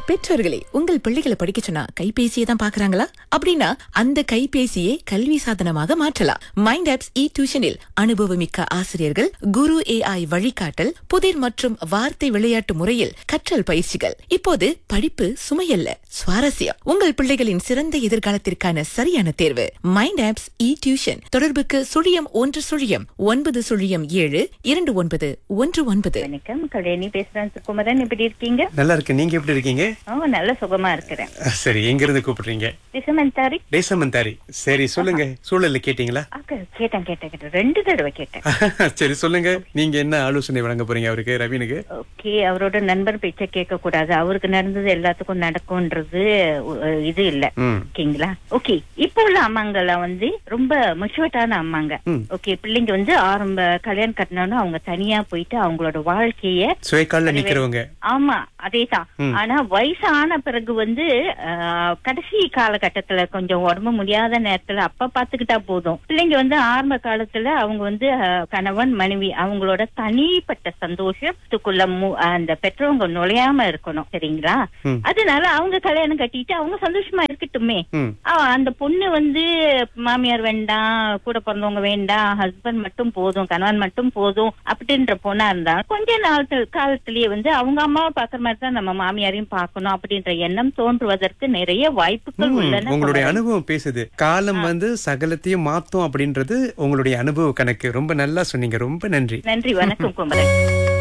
பெற்றோர்களே, உங்கள் பிள்ளைகளை படிக்க சொன்னா கைபேசியை தான் பாக்குறாங்களா? அப்படின்னா அந்த கைபேசியை கல்வி சாதனமாக மாற்றலாம். மைண்ட் ஆப்ஸ் இ டியூஷனில் அனுபவமிக்க ஆசிரியர்கள், குரு AI வழிகாட்டல், புதிர் மற்றும் வார்த்தை விளையாட்டு முறையில் கற்றல் பயிற்சிகள். இப்போது படிப்பு சுமையல்ல, சுவாரஸ்யம். உங்கள் பிள்ளைகளின் சிறந்த எதிர்காலத்திற்கான சரியான தேர்வு மைண்ட் ஆப்ஸ் இ டியூஷன். தொடர்புக்கு 01-729-2919. வணக்கம், கல்யாணி பேசுறேன். குமரன், எப்படி இருக்கீங்க? நல்லா இருக்கு. நீங்க எப்படி இருக்கீங்க? நல்ல சுகமா இருக்கிறேன். சரி, எங்க இருந்து கூப்பிடுறீங்க? திசமந்தாரி. தேசமந்தாரி. சரி, சொல்லுங்க. சூழல்ல கேட்டீங்களா? கேட்டேன் 2 தடவை கேட்டேன். சரி, சொல்லுங்க. நீங்க என்ன ஆலோசனை வழங்க போறீங்க அவருக்கு, ரவீனுக்கு? ஓகே, அவரோட நண்பர் பேச்ச கேட்க கூடாது. அவருக்கு நடந்தது எல்லாத்துக்கும் நடக்கும்ன்றது இது இல்ல. ஓகேங்களா? ஓகே, இப்போ உள்ள அம்மாங்கெல்லாம் ரொம்ப மெச்சூர்டான அம்மாங்க. ஓகே, பிள்ளைங்க ஆரம்ப கல்யாணம் கட்டினோன்னு அவங்க தனியா போயிட்டு அவங்களோட வாழ்க்கைய சுயக்கால நிக்கிறவங்க. ஆமா, அதேதான். ஆனா வயசான பிறகு கடைசி காலகட்டத்துல கொஞ்சம் உடம்பு முடியாத நேரத்துல அப்ப பாத்துக்கிட்டா போதும். பிள்ளைங்க ஆரம்ப காலத்துல அவங்க கணவன் மனைவி அவங்களோட தனிப்பட்ட சந்தோஷத்துக்குள்ள அந்த பெற்றவங்க நுழையாம இருக்கணும். சரிங்களா? அதனால அவங்க கல்யாணம் கட்டிட்டு அவங்க சந்தோஷமா இருக்கட்டுமே. அந்த பொண்ணு மாமியார் வேண்டாம், கூட பிறந்தவங்க வேண்டாம், ஹஸ்பண்ட் மட்டும் போதும், கணவன் மட்டும் போதும் அப்படின்ற பொண்ணா இருந்தா கொஞ்ச நாள் காலத்திலேயே அவங்க அம்மாவை பாக்குற மாதிரி தான் நம்ம மாமியாரையும் பார்க்கணும் அப்படின்ற எண்ணம் தோன்றுவதற்கு நிறைய வாய்ப்புகள் உள்ளன. உங்களுடைய அனுபவம் பேசுது. காலம் சகலத்தையும் மாத்தும் அப்படின்றது உங்களுடைய அனுபவ கணக்கு. ரொம்ப நல்லா சொன்னீங்க. ரொம்ப நன்றி. நன்றி. வணக்கம் குமரன்.